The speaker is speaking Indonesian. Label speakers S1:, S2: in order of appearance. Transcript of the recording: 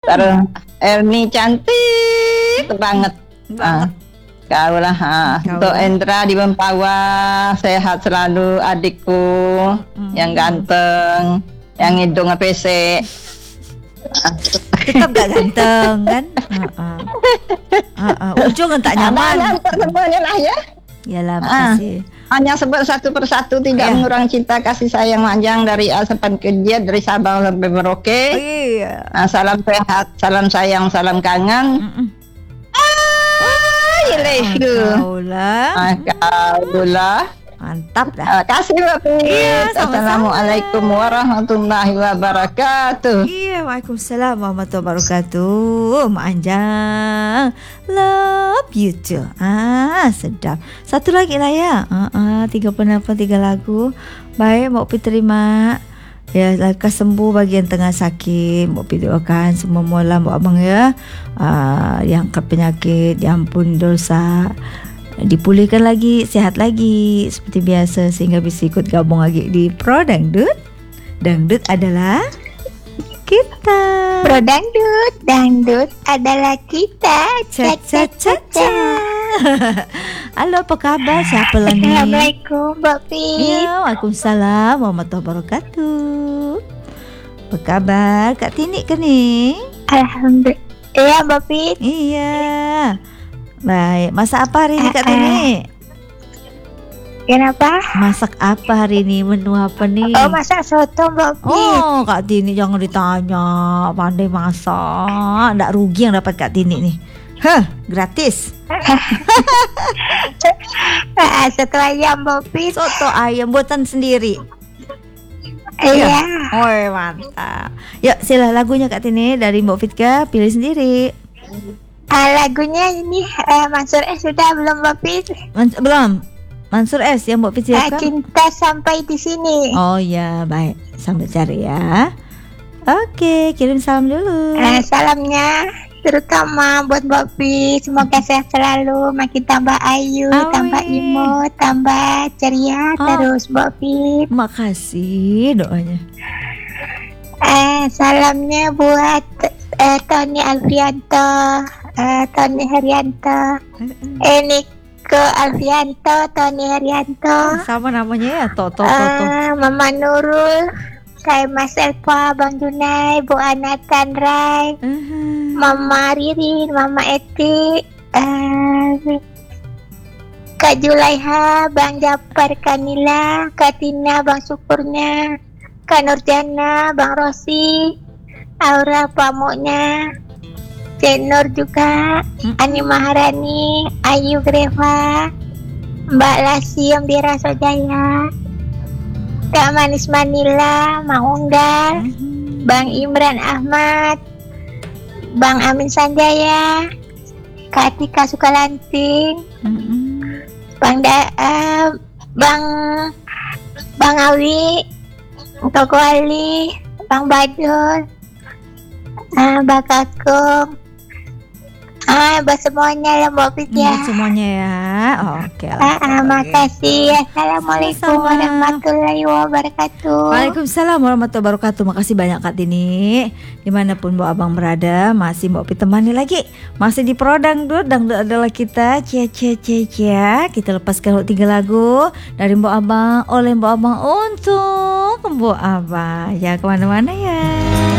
S1: Erni cantik banget. Kau lah. Untuk Endra di Mempawah, sehat selalu adikku yang ganteng, yang hidungnya pesek.
S2: Tetap gak ganteng kan? Ujung kan tak nyaman.
S1: Semuanya lah ya.
S2: Yalah, makasih.
S1: Hanya sebut satu persatu, tidak mengurangi cinta kasih sayang panjang dari A sampai ke Z, dari Sabang sampai Merauke. Salam sehat, salam sayang, salam kangen. Kaulah.
S2: Mantap dah.
S1: Kasih Mbak Pit. Assalamualaikum warahmatullahi wabarakatuh.
S2: Iya, waalaikumsalam warahmatullahi wabarakatuh. Mak Anjang, love you too. Sedap. Satu lagi lah ya. 38 3 lagu. Baik, Mak Pit terima. Ya, lekas sembuh bagi yang tengah sakit. Mak Pit doakan semua mula Mak Abang ya. Yang angkat penyakit, diampun dosa, dipulihkan lagi, sehat lagi seperti biasa sehingga bisa ikut gabung lagi di Pro Dangdut. Dangdut adalah kita.
S3: Pro Dangdut, dangdut adalah kita.
S2: Halo, apa kabar? Siapa lagi?
S3: Assalamualaikum, Mbak Pit.
S2: Ya, waalaikumsalam warahmatullahi wabarakatuh. Apa kabar? Kak Tinik ke ni?
S3: Alhamdulillah. Iya, Mbak Pit.
S2: Iya. Baik, masak apa hari ini Kak Tini?
S3: Kenapa?
S2: Masak apa hari ini? Menu apa nih?
S3: Oh, masak soto Mbak Pit.
S2: Oh, Kak Tini jangan ditanya. Pandai masak. Tak rugi yang dapat Kak Tini nih. Gratis.
S3: Soto ayam Mbak Pit.
S2: Soto ayam buatan sendiri.
S3: Iya.
S2: Oh, mantap. Yuk, sila lagunya Kak Tini dari Mbak Fitka, pilih sendiri.
S3: Lagunya ini Mansur S sudah belum Mbak Pit?
S2: Belum. Mansur S yang Mbak Pit siapkan.
S3: Cinta sampai di sini.
S2: Oh ya, baik. Sambil cari ya. Oke, kirim salam dulu.
S3: Salamnya terutama buat Mbak Pit. Semoga sehat selalu, makin tambah ayu, tambah imut, tambah ceria terus Mbak Pit.
S2: Makasih doanya.
S3: Salamnya buat Tony Alfianto, Tony Haryanto, Niko Alfianto, Tony Haryanto.
S2: Sama namanya ya, Toto.
S3: Mama Nurul, Kak Mas Elva, Bang Junai, Bu Anatan Rai, Mama Ririn, Mama Eti, Kak Julaiha, Bang Japar, Kanila, Kak Tina, Bang Syukurnya, Kak Nurjana, Bang Rosi, Aura Pamuknya, Cek juga, Ani Maharani, Ayu Greva, Mbak Lasium di Rasojaya, Kak Manis Manila, Mang Unggal, Bang Imran Ahmad, Bang Amin Sanjaya, Kak Tika Sukalanting, Bang Awi, Toko Ali, Bang Badul, Mbak Kakung, semuanya ya Mbak Pit ya.
S2: Semuanya ya. Oke.
S3: Makasih. Assalamualaikum warahmatullahi wabarakatuh.
S2: Waalaikumsalam warahmatullahi wabarakatuh. Makasih banyak Kak Tini. Dimanapun Mbak Abang berada, masih Mbak Pit temani lagi. Masih di Pro Dangdut. Dangdut adalah kita. Cia. Kita lepaskan 3 lagu dari Mbak Abang, oleh Mbak Abang, untuk Mbak Abang. Ya, kemana-mana ya.